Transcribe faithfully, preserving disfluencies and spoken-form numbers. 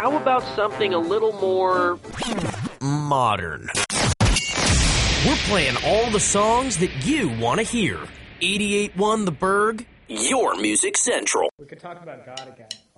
how about something a little more modern? We're playing all the songs that you want to hear. eighty-eight point one The Berg, your Music Central. We could talk about God again.